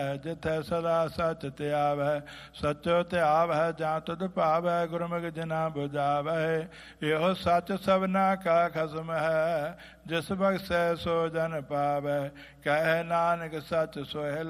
ਜਿਥੈ ਸਦਾ ਸਚ ਧਿਆਵੈ ਸਚੋ ਧਿਆਵੈ ਜਾਂ ਤੁਧ ਭਾਵੈ ਗੁਰਮੁਖ ਜਿਨਾ ਬੁਝਾਵੈ ਇਹੋ ਸੱਚ ਸਭਨਾ ਕਾ ਖਸਮ ਹੈ ਜਿਸ ਬਖਸ਼ੈ ਸੋ ਜਨ ਪਾਵੈ ਕਹਿ ਨਾਨਕ ਸਚ ਸੋਹਿ